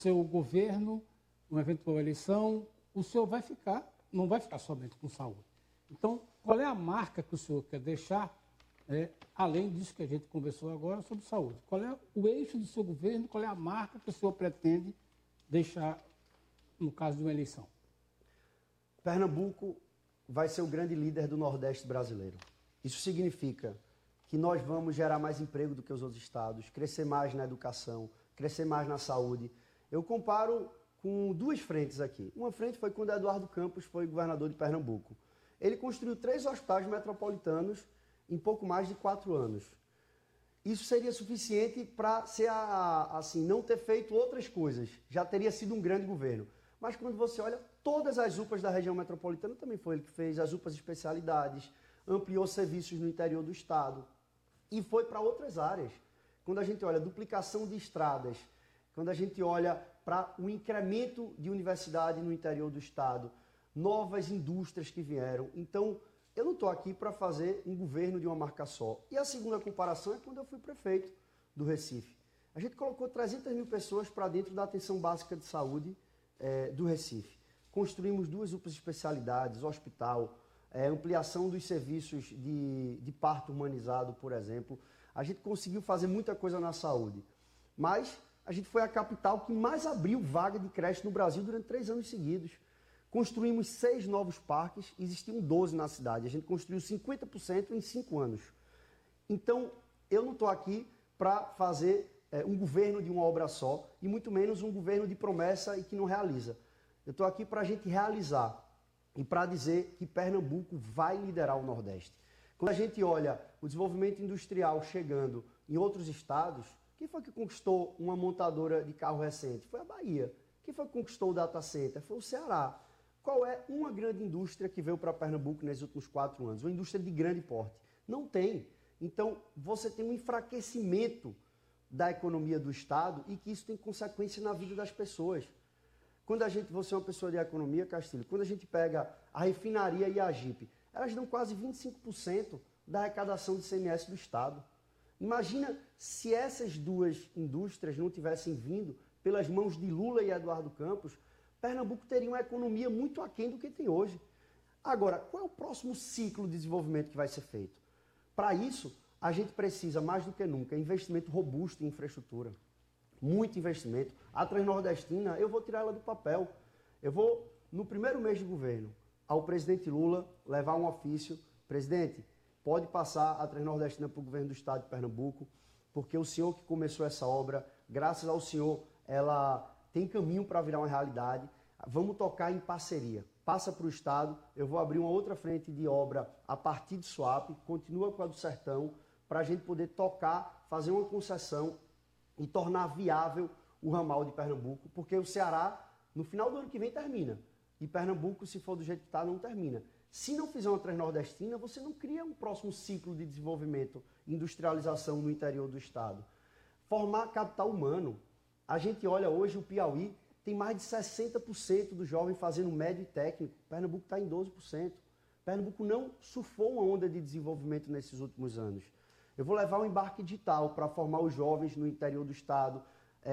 seu governo, uma eventual eleição, o senhor vai ficar, não vai ficar somente com saúde. Então, qual é a marca que o senhor quer deixar, além disso que a gente conversou agora sobre saúde? Qual é o eixo do seu governo, qual é a marca que o senhor pretende deixar no caso de uma eleição? Pernambuco vai ser o grande líder do Nordeste brasileiro. Isso significa que nós vamos gerar mais emprego do que os outros estados, crescer mais na educação, crescer mais na saúde. Eu comparo com duas frentes aqui. Uma frente foi quando Eduardo Campos foi governador de Pernambuco. Ele construiu 3 hospitais metropolitanos em pouco mais de 4 anos. Isso seria suficiente para assim, não ter feito outras coisas. Já teria sido um grande governo. Mas quando você olha, todas as UPAs da região metropolitana, também foi ele que fez, as UPAs especialidades, ampliou serviços no interior do estado e foi para outras áreas. Quando a gente olha a duplicação de estradas, quando a gente olha para o incremento de universidade no interior do estado, novas indústrias que vieram. Então, eu não estou aqui para fazer um governo de uma marca só. E a segunda comparação é quando eu fui prefeito do Recife. A gente colocou 300 mil pessoas para dentro da atenção básica de saúde do Recife. Construímos 2 UPAs de especialidades, hospital, ampliação dos serviços de parto humanizado, por exemplo. A gente conseguiu fazer muita coisa na saúde. Mas a gente foi a capital que mais abriu vaga de creche no Brasil durante 3 anos seguidos. Construímos 6 novos parques, existiam 12 na cidade. A gente construiu 50% em 5 anos. Então, eu não estou aqui para fazer um governo de uma obra só, e muito menos um governo de promessa e que não realiza. Eu estou aqui para a gente realizar e para dizer que Pernambuco vai liderar o Nordeste. Quando a gente olha o desenvolvimento industrial chegando em outros estados, quem foi que conquistou uma montadora de carro recente? Foi a Bahia. Quem foi que conquistou o data center? Foi o Ceará. Qual é uma grande indústria que veio para Pernambuco nesses últimos 4 anos? Uma indústria de grande porte. Não tem. Então, você tem um enfraquecimento da economia do estado e que isso tem consequência na vida das pessoas. Quando você é uma pessoa de economia, Castilho, quando a gente pega a refinaria e a Agip, elas dão quase 25% da arrecadação de ICMS do estado. Imagina se essas 2 indústrias não tivessem vindo pelas mãos de Lula e Eduardo Campos, Pernambuco teria uma economia muito aquém do que tem hoje. Agora, qual é o próximo ciclo de desenvolvimento que vai ser feito? Para isso, a gente precisa, mais do que nunca, investimento robusto em infraestrutura. Muito investimento. A Transnordestina, eu vou tirar ela do papel. Eu vou, no primeiro mês de governo, ao presidente Lula levar um ofício. Presidente, pode passar a Transnordestina para o governo do estado de Pernambuco, porque o senhor que começou essa obra, graças ao senhor, ela tem caminho para virar uma realidade. Vamos tocar em parceria. Passa para o estado, eu vou abrir uma outra frente de obra a partir de Suape, continua com a do Sertão, para a gente poder tocar, fazer uma concessão e tornar viável o ramal de Pernambuco, porque o Ceará, no final do ano que vem, termina. E Pernambuco, se for do jeito que está, não termina. Se não fizer uma Transnordestina, você não cria um próximo ciclo de desenvolvimento, industrialização no interior do estado. Formar capital humano. A gente olha hoje o Piauí, tem mais de 60% dos jovens fazendo médio e técnico. Pernambuco está em 12%. Pernambuco não surfou uma onda de desenvolvimento nesses últimos anos. Eu vou levar um embarque digital para formar os jovens no interior do estado,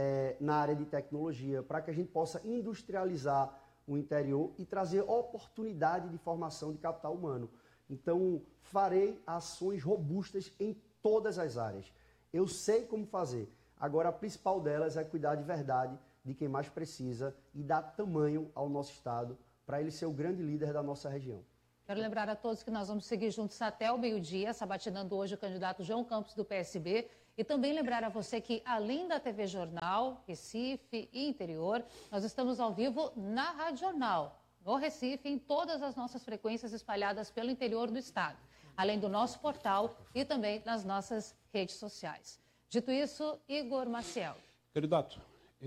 na área de tecnologia, para que a gente possa industrializar o interior e trazer oportunidade de formação de capital humano. Então, farei ações robustas em todas as áreas. Eu sei como fazer. Agora, a principal delas é cuidar de verdade de quem mais precisa e dar tamanho ao nosso estado para ele ser o grande líder da nossa região. Quero lembrar a todos que nós vamos seguir juntos até o meio-dia, sabatinando hoje o candidato João Campos do PSB. E também lembrar a você que, além da TV Jornal, Recife e Interior, nós estamos ao vivo na Rádio Jornal, no Recife, em todas as nossas frequências espalhadas pelo interior do estado, além do nosso portal e também nas nossas redes sociais. Dito isso, Igor Maciel. Candidato,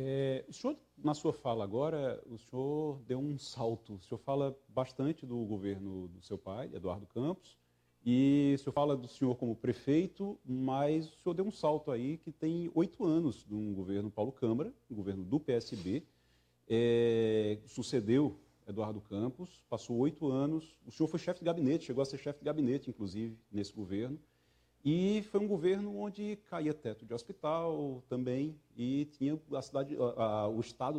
o senhor, na sua fala agora, o senhor deu um salto. O senhor fala bastante do governo do seu pai, Eduardo Campos, e o senhor fala do senhor como prefeito, mas o senhor deu um salto aí que tem 8 anos de um governo Paulo Câmara, um governo do PSB, sucedeu Eduardo Campos, passou 8 anos, o senhor foi chefe de gabinete, chegou a ser chefe de gabinete, inclusive, nesse governo, e foi um governo onde caía teto de hospital também, e tinha a cidade, o estado